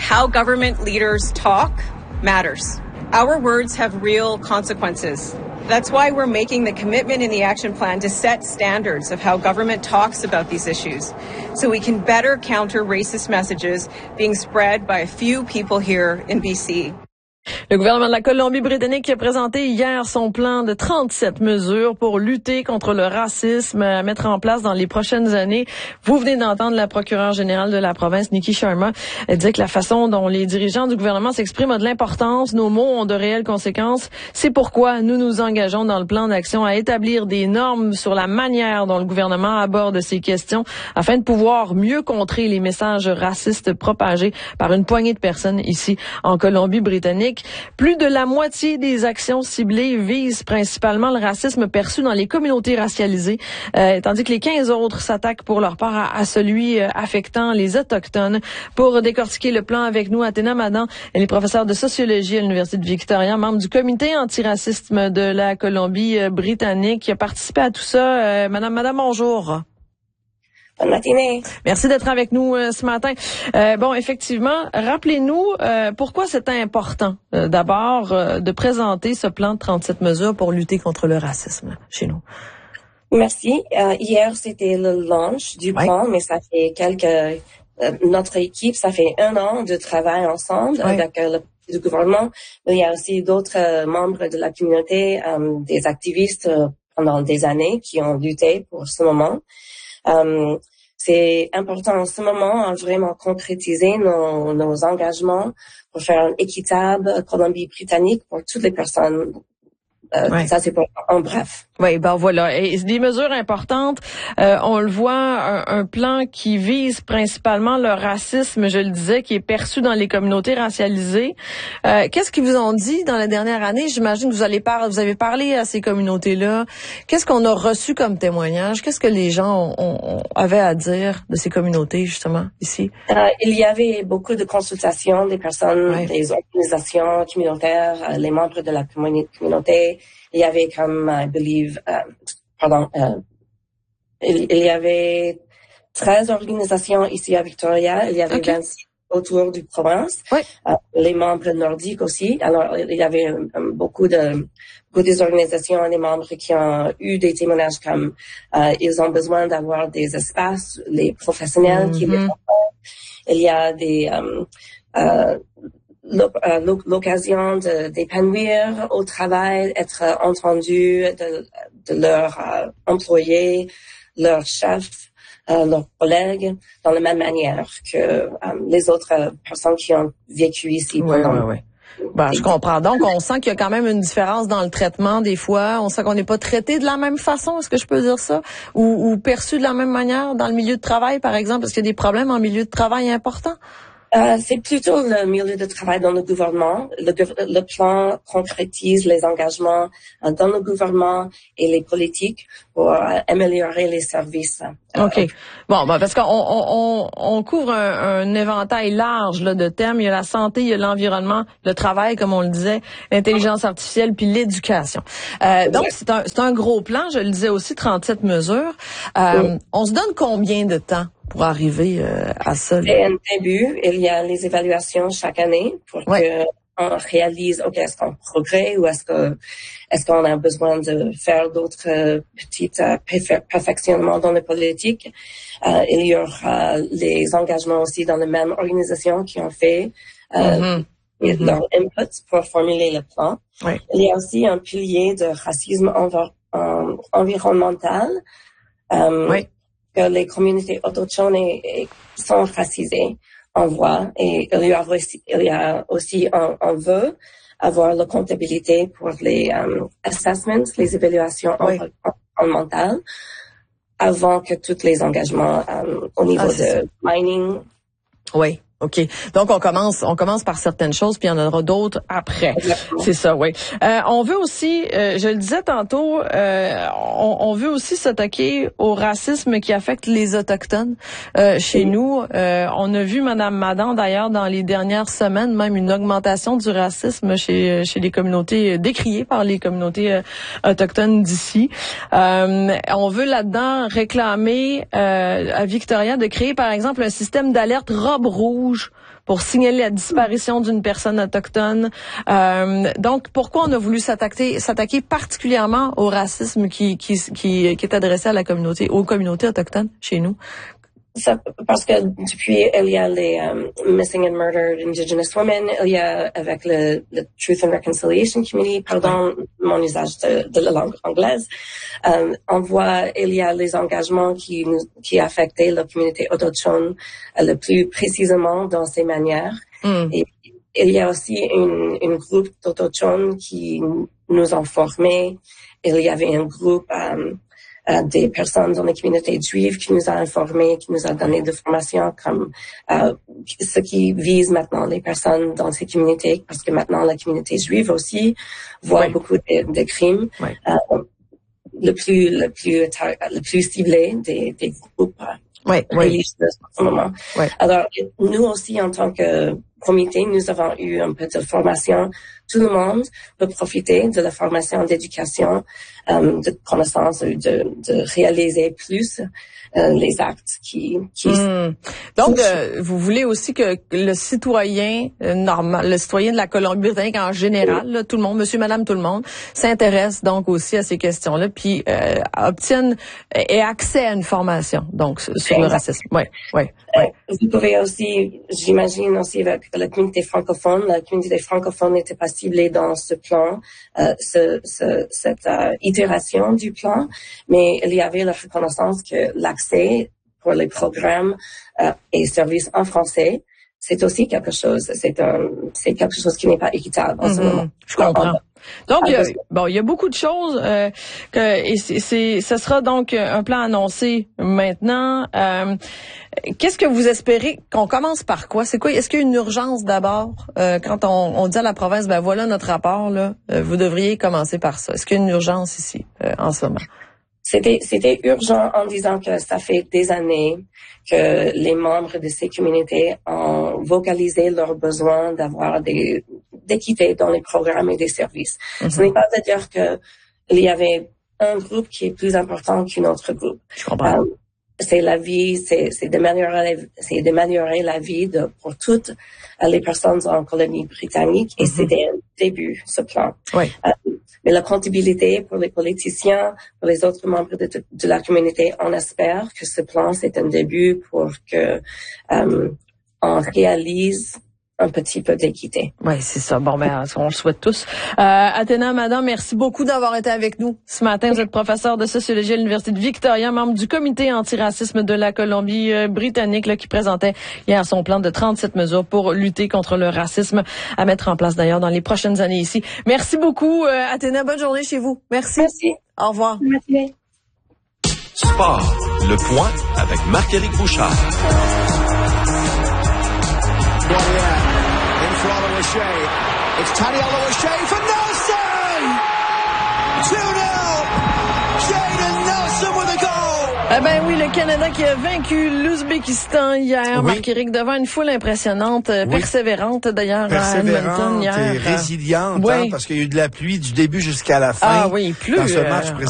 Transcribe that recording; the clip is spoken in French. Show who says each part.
Speaker 1: how government leaders talk matters. Our words have real consequences. That's why we're making the commitment in the action plan to set standards of how government talks about these issues so we can better counter racist messages being spread by a few people here in BC.
Speaker 2: Le gouvernement de la Colombie-Britannique a présenté hier son plan de 37 mesures pour lutter contre le racisme à mettre en place dans les prochaines années. Vous venez d'entendre la procureure générale de la province, Nikki Sharma, elle dit que la façon dont les dirigeants du gouvernement s'expriment a de l'importance. Nos mots ont de réelles conséquences. C'est pourquoi nous nous engageons dans le plan d'action à établir des normes sur la manière dont le gouvernement aborde ces questions afin de pouvoir mieux contrer les messages racistes propagés par une poignée de personnes ici en Colombie-Britannique. Plus de la moitié des actions ciblées visent principalement le racisme perçu dans les communautés racialisées, tandis que les 15 autres s'attaquent pour leur part à celui affectant les Autochtones. Pour décortiquer le plan avec nous, Athéna Madan, elle est professeure de sociologie à l'Université de Victoria, membre du comité antiracisme de la Colombie-Britannique, qui a participé à tout ça. Madame, bonjour.
Speaker 3: Bonne matinée.
Speaker 2: Merci d'être avec nous ce matin. Bon, effectivement, rappelez-nous pourquoi c'est important d'abord de présenter ce plan de 37 mesures pour lutter contre le racisme chez nous.
Speaker 3: Merci. Hier, c'était le launch du plan, mais ça fait notre équipe, ça fait 1 an de travail ensemble avec le gouvernement. Mais il y a aussi d'autres membres de la communauté, des activistes pendant des années qui ont lutté pour ce moment. C'est important en ce moment à vraiment concrétiser nos engagements pour faire une équitable Colombie-Britannique pour toutes les personnes. Ça, c'est en bref.
Speaker 2: Oui, ben voilà. Et des mesures importantes. On le voit, un plan qui vise principalement le racisme, je le disais, qui est perçu dans les communautés racialisées. Qu'est-ce qu'ils vous ont dit dans la dernière année? J'imagine que vous avez parlé à ces communautés-là. Qu'est-ce qu'on a reçu comme témoignage? Qu'est-ce que les gens avaient à dire de ces communautés, justement, ici?
Speaker 3: Il y avait beaucoup de consultations des personnes, des organisations communautaires, les membres de la communauté. Il y avait comme, I believe, il y avait 13 organisations ici à Victoria. Il y avait 26 autour du province. Les membres nordiques aussi. Alors, il y avait beaucoup des organisations et des membres qui ont eu des témoignages comme, ils ont besoin d'avoir des espaces, les professionnels qui les font. Il y a des, l'occasion d'épanouir au travail, être entendu de leurs employés, leurs chefs, leurs collègues, dans la même manière que les autres personnes qui ont vécu ici pendant.
Speaker 2: Ben, je comprends. Donc, on sent qu'il y a quand même une différence dans le traitement des fois. On sent qu'on n'est pas traité de la même façon, est-ce que je peux dire ça? Ou perçu de la même manière dans le milieu de travail, par exemple, parce qu'il y a des problèmes en milieu de travail importants?
Speaker 3: C'est plutôt le milieu de travail dans le gouvernement. Le plan concrétise les engagements dans le gouvernement et les politiques pour améliorer les services.
Speaker 2: OK. Bon, parce qu'on couvre un éventail large là, de thèmes. Il y a la santé, il y a l'environnement, le travail, comme on le disait, l'intelligence artificielle, puis l'éducation. Donc, c'est un gros plan. Je le disais aussi, 37 mesures. On se donne combien de temps pour arriver à ça?
Speaker 3: C'est un début. Il y a les évaluations chaque année pour que on réalise, OK, est-ce qu'on progresse ou est-ce qu'on a besoin de faire d'autres petits perfectionnements dans les politiques. Il y aura les engagements aussi dans les mêmes organisations qui ont fait leur input pour formuler le plan. Il y a aussi un pilier de racisme environnemental. Que les communautés autochtones sont racisées, on voit, et il y a aussi, on veut avoir la comptabilité pour les assessments, les évaluations environnementales, avant que tous les engagements au niveau de mining.
Speaker 2: Oui. OK. Donc, on commence par certaines choses, puis il y en aura d'autres après. Exactement. C'est ça, oui. On veut aussi, je le disais tantôt, on veut aussi s'attaquer au racisme qui affecte les Autochtones chez nous. On a vu, Madame Madan, d'ailleurs, dans les dernières semaines, même une augmentation du racisme chez les communautés, décriée par les communautés autochtones d'ici. On veut là-dedans réclamer à Victoria de créer, par exemple, un système d'alerte robe rouge rouge pour signaler la disparition d'une personne autochtone. Donc, pourquoi on a voulu s'attaquer particulièrement au racisme qui est adressé à la communauté, aux communautés autochtones chez nous?
Speaker 3: Parce que depuis, il y a les Missing and Murdered Indigenous Women, il y a avec le Truth and Reconciliation Committee, pardon, mon usage de la langue anglaise, on voit, il y a les engagements qui affectaient la communauté autochtone le plus précisément dans ces manières. Et il y a aussi une groupe d'autochtones qui nous ont formés. Il y avait un groupe des personnes dans la communauté juive qui nous a informés, qui nous a donné des formations comme ce qui vise maintenant les personnes dans ces communautés, parce que maintenant la communauté juive aussi voit beaucoup de crimes. Le plus ciblé des groupes religieux en ce moment. Alors, nous aussi, en tant que comité, nous avons eu un peu de formation. Tout le monde peut profiter de la formation d'éducation, de connaissance, de réaliser plus les actes qui.
Speaker 2: Donc, vous voulez aussi que le citoyen normal, le citoyen de la Colombie-Britannique en général, là, tout le monde, monsieur, madame, tout le monde, s'intéresse donc aussi à ces questions-là, puis obtienne et accès à une formation, donc sur le racisme. Vous
Speaker 3: pouvez aussi, j'imagine aussi avec la communauté francophone n'était pas ciblée dans ce plan, cette itération du plan, mais il y avait la reconnaissance que l'accès pour les programmes et services en français, c'est aussi quelque chose, c'est quelque chose qui n'est pas équitable en ce moment.
Speaker 2: Je comprends. Donc, il y a beaucoup de choses ce sera donc un plan annoncé maintenant. Qu'est-ce que vous espérez qu'on commence par quoi? C'est quoi? Est-ce qu'il y a une urgence d'abord quand on dit à la province, ben voilà notre rapport là, vous devriez commencer par ça. Est-ce qu'il y a une urgence ici en ce moment?
Speaker 3: C'était urgent en disant que ça fait des années que les membres de ces communautés ont vocalisé leur besoin d'avoir d'équité dans les programmes et des services. Ce n'est pas à dire que il y avait un groupe qui est plus important qu'un autre groupe.
Speaker 2: Je comprends.
Speaker 3: C'est d'améliorer la vie pour toutes les personnes en Colombie-Britannique et c'était un début, ce plan. Mais la comptabilité pour les politiciens, pour les autres membres de la communauté, on espère que ce plan, c'est un début pour que on réalise un petit peu d'équité.
Speaker 2: Oui, c'est ça. Bon, on le souhaite tous. Athéna Amada, merci beaucoup d'avoir été avec nous ce matin. Vous êtes professeur de sociologie à l'Université de Victoria, membre du comité antiracisme de la Colombie-Britannique, qui présentait hier son plan de 37 mesures pour lutter contre le racisme à mettre en place d'ailleurs dans les prochaines années ici. Merci beaucoup, Athéna. Bonne journée chez vous. Merci. Au revoir.
Speaker 3: Merci.
Speaker 4: Sport, le point avec Marc-Éric Bouchard.
Speaker 5: It's Taniela O'Shea for Nelson! 2-0! Jaden Nelson with a goal!
Speaker 2: Oui, le Canada qui a vaincu l'Ouzbékistan hier, Marc-Éric, devant une foule impressionnante, persévérante d'ailleurs à Edmonton hier.
Speaker 6: Et résiliente, parce qu'il y a eu de la pluie du début jusqu'à la fin.
Speaker 2: Plus.
Speaker 6: Dans ce match